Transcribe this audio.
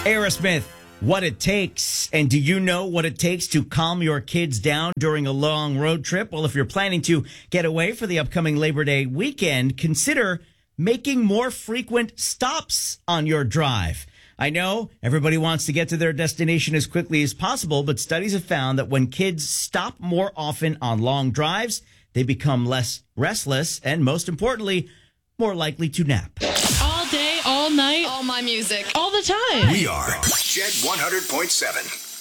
Aerosmith, What It Takes. And do you know what it takes to calm your kids down during a long road trip? Well, if you're planning to get away for the upcoming Labor Day weekend, consider making more frequent stops on your drive. I know everybody wants to get to their destination as quickly as possible, but studies have found that when kids stop more often on long drives, they become less restless and, most importantly, more likely to nap. All day, all night, all my music, all the time. We are Jet 100.7.